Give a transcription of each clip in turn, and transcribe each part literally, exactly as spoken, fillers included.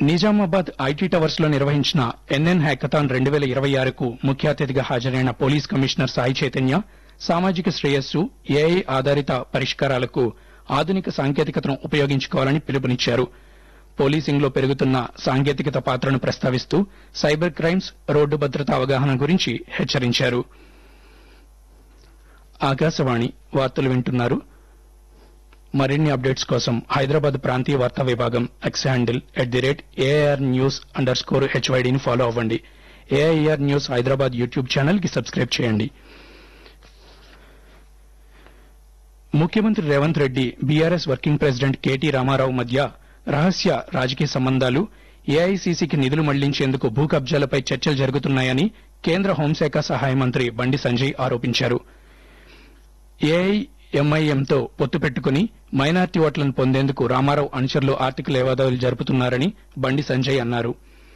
Nizamabad IT towers లో నిర్వహించిన NN hackathon రెండు వేల ఇరవై ఆరుకు ముఖ్య అతిథిగా హాజరైన పోలీస్ కమిషనర్ సాయి చైతన్య సామాజిక శ్రేయస్సు ఏఐ ఆధారిత పరిష్కారాలకు ఆధునిక సాంకేతికతను ఉపయోగించుకోవాలని పిలుపునిచ్చారు. పోలీసింగ్ లో పెరుగుతున్న సాంకేతికత పాత్రను ప్రస్తావిస్తూ సైబర్ క్రైమ్స్, రోడ్డు భద్రత అవగాహన గురించి హెచ్చరించారు. ఆకాశవాణి వార్తలు వింటున్నారు. మరిన్ని అప్డేట్స్ కోసం హైదరాబాద్ ప్రాంతీయ వార్తా విభాగం X handle at the rate AIR news under score హెచ్వైడీని follow అవ్వండి. AIR news Hyderabad YouTube channel కి సబ్స్క్రైబ్ చేయండి. ముఖ్యమంత్రి Revanth Reddy, BRS working president KT Ramarao మధ్య రహస్య రాజకీయ సంబంధాలు, ఏఐసీసీకి నిధులు మళ్లించేందుకు భూ కబ్జాలపై చర్చలు జరుగుతున్నాయని కేంద్ర హోంశాఖ సహాయ మంత్రి బండి సంజయ్ ఆరోపించారు. ఏఐఎంఐఎంతో పొత్తు పెట్టుకుని మైనార్టీ ఓట్లను పొందేందుకు రామారావు అనుచరులు ఆర్థిక లేవాదేవీలు జరుపుతున్నారని బండి సంజయ్ అన్నారు.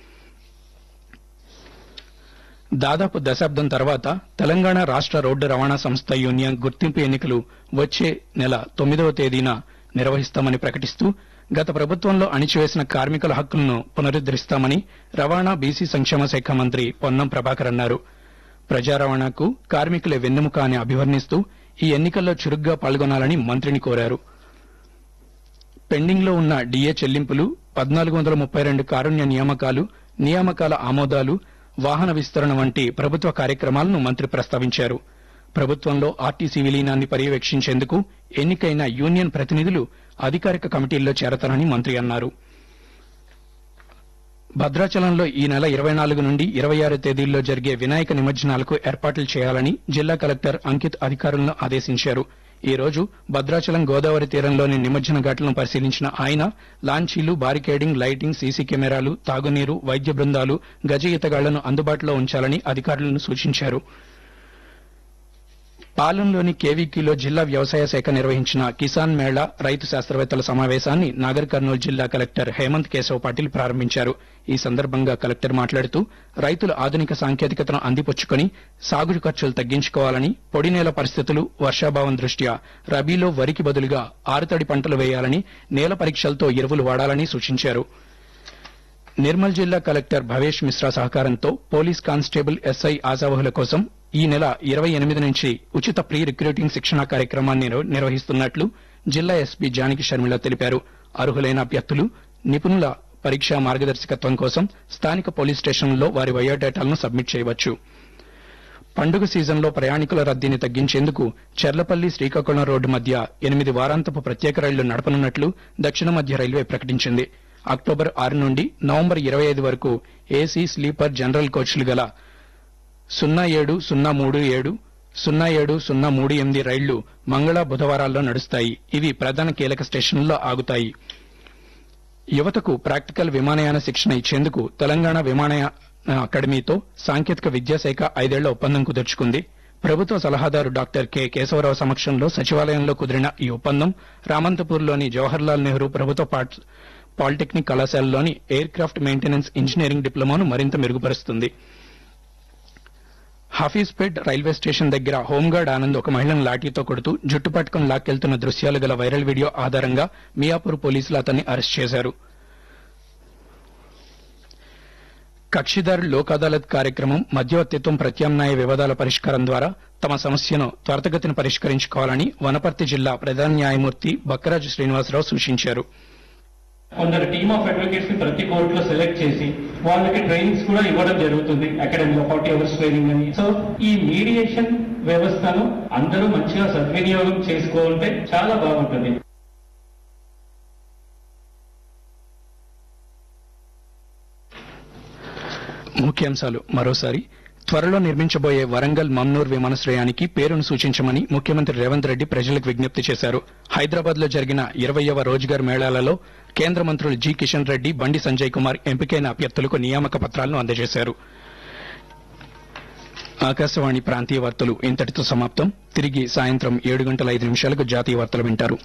దాదాపు దశాబ్దం తర్వాత తెలంగాణ రాష్ట రోడ్డు రవాణా సంస్థ యూనియన్ గుర్తింపు ఎన్నికలు వచ్చే నెల తొమ్మిదవ తేదీన నిర్వహిస్తామని ప్రకటిస్తూ గత ప్రభుత్వంలో అణిచివేసిన కార్మికుల హక్కులను పునరుద్దరిస్తామని రవాణా బీసీ సంక్షేమ శాఖ మంత్రి పొన్నం ప్రభాకర్ అన్నారు. ప్రజా రవాణాకు కార్మికులే వెన్నెముక అని అభివర్ణిస్తూ ఈ ఎన్నికల్లో చురుగ్గా పాల్గొనాలని మంత్రిని కోరారు. పెండింగ్ లో ఉన్న డీఏ చెల్లింపులు, పద్నాలుగు వందల ముప్పై రెండు కారుణ్య నియామకాలు, నియామకాల ఆమోదాలు, వాహన విస్తరణ వంటి ప్రభుత్వ కార్యక్రమాలను మంత్రి ప్రస్తావించారు. ప్రభుత్వంలో ఆర్టీసీ విలీనాన్ని పర్యవేక్షించేందుకు ఎన్నికైన యూనియన్ ప్రతినిధులు అధికారిక కమిటీల్లో చేరతారని మంత్రి అన్నారు. భద్రాచలంలో ఈ నెల ఇరవై నాలుగు నుండి ఇరవై ఆరు తేదీల్లో జరిగే వినాయక నిమజ్జనాలకు ఏర్పాట్లు చేయాలని జిల్లా కలెక్టర్ అంకిత్ అధికారులను ఆదేశించారు. ఈ రోజు భద్రాచలం గోదావరి తీరంలోని నిమజ్జన ఘాట్లను పరిశీలించిన ఆయన లాంచీలు, బారికేడింగ్, లైటింగ్, సీసీ కెమెరాలు, తాగునీరు, వైద్య బృందాలు, గజ ఈతగాళ్లను అందుబాటులో ఉంచాలని అధికారులను సూచించారు. పాలెంలోని కేవీకీలో జిల్లా వ్యవసాయ శాఖ నిర్వహించిన కిసాన్ మేళా రైతు శాస్త్రవేత్తల సమావేశాన్ని నాగర్ కర్నూలు జిల్లా కలెక్టర్ హేమంత్ కేశవ్ పాటిల్ ప్రారంభించారు. ఈ సందర్భంగా కలెక్టర్ మాట్లాడుతూ రైతులు ఆధునిక సాంకేతికతను అందిపుచ్చుకుని సాగు ఖర్చులు తగ్గించుకోవాలని, పొడి నేల పరిస్థితులు, వర్షాభావం దృష్ట్యా రబీలో వరికి బదులుగా ఆరుతడి పంటలు వేయాలని, నేల పరీక్షలతో ఎరువులు వాడాలని సూచించారు. నిర్మల్ జిల్లా కలెక్టర్ భవేష్ మిశ్రా సహకారంతో పోలీస్ కానిస్టేబుల్, ఎస్ఐ ఆశావహుల కోసం ఈ నెల ఇరవై ఎనిమిది నుంచి ఉచిత ప్రీ రిక్రూటింగ్ శిక్షణా కార్యక్రమాన్ని నిర్వహిస్తున్నట్లు జిల్లా ఎస్పీ జానకి షర్మిల తెలిపారు. అర్హులైన అభ్యర్థులు నిపుణుల పరీక్షా మార్గదర్శకత్వం కోసం స్థానిక పోలీస్ స్టేషన్లలో వారి బయోడేటాలను సబ్మిట్ చేయవచ్చు. పండుగ సీజన్లో ప్రయాణికుల రద్దీని తగ్గించేందుకు చెర్లపల్లి శ్రీకాకుళం రోడ్డు మధ్య ఎనిమిది వారాంతపు ప్రత్యేక రైళ్లు నడపనున్నట్లు దక్షిణ మధ్య రైల్వే ప్రకటించింది. అక్టోబర్ ఆరు నుండి నవంబర్ ఇరవై ఐదు వరకు ఏసీ, స్లీపర్, జనరల్ కోచ్లు గల సున్నా ఏడు సున్నా మూడు ఏడు సున్నా ఏడు సున్నా మూడు ఎనిమిది రైళ్లు మంగళ, బుధవారాల్లో నడుస్తాయి. ఇవి ప్రధాన కీలక స్టేషన్లలో ఆగుతాయి. యువతకు ప్రాక్టికల్ విమానయాన శిక్షణ ఇచ్చేందుకు తెలంగాణ విమానయాన అకాడమీతో సాంకేతిక విద్యాశాఖ ఐదేళ్ల ఒప్పందం కుదుర్చుకుంది. ప్రభుత్వ సలహాదారు డాక్టర్ కె కేశవరావు సమక్షంలో సచివాలయంలో కుదిరిన ఈ ఒప్పందం రామంతపూర్లోని జవహర్లాల్ నెహ్రూ ప్రభుత్వ polytechnic కళాశాలలోని air craft maintenance engineering డిప్లొమాను మరింత మెరుగుపరుస్తుంది. హఫీజ్పేట్ రైల్వే స్టేషన్ దగ్గర హోంగార్డ్ ఆనంద్ ఒక మహిళను లాఠీతో కొడుతూ జుట్టు పట్టుకుని లాక్కెళ్తున్న దృశ్యాలు గల వైరల్ వీడియో ఆధారంగా మియాపూర్ పోలీసులు అతన్ని అరెస్ట్ చేశారు. కక్షిదారు లోక్ అదాలత్ కార్యక్రమం మధ్యవర్తిత్వం, ప్రత్యామ్నాయ వివాదాల పరిష్కారం ద్వారా తమ సమస్యను త్వరితగతిన పరిష్కరించుకోవాలని వనపర్తి జిల్లా ప్రధాన న్యాయమూర్తి బక్కరాజు శ్రీనివాసరావు సూచించారు. కొందరు టీమ్ ఆఫ్ అడ్వకేట్స్ ని ప్రతి కోర్టులో సెలెక్ట్ చేసి వాళ్ళకి ట్రైనింగ్స్ కూడా ఇవ్వడం జరుగుతుంది. అకాడమీలో ఫార్టీ అవర్స్ ట్రైనింగ్ అని. సో ఈ మీడియేషన్ వ్యవస్థను అందరూ మంచిగా సద్వినియోగం చేసుకోవాలంటే చాలా బాగుంటుంది. ముఖ్యాంశాలు మరోసారి. త్వరలో నిర్మించబోయే వరంగల్ మమ్నూర్ విమానాశ్రయానికి పేరును సూచించమని ముఖ్యమంత్రి రేవంత్ రెడ్డి ప్రజలకు విజ్ఞప్తి చేశారు. హైదరాబాద్ లో జరిగిన ఇరవైవ రోజ్గార్ మేళాలలో కేంద్ర మంత్రులు జి కిషన్ రెడ్డి, బండి సంజయ్ కుమార్ ఎంపికైన అభ్యర్థులకు నియామక పత్రాలను అందజేశారు. ఆకాశవాణి ప్రాంతీయ వార్తలు ఇంతటితో సమాప్తం. తిరిగి సాయంత్రం ఏడు గంటల ఐదు నిమిషాలకు జాతీయ వార్తలు వింటారు.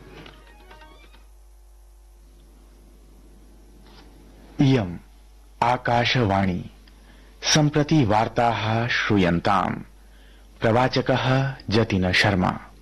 इयम् आकाशवाणी सम्प्रति वार्ताः श्रूयन्ताम्. प्रवाचकः जतिन शर्मा.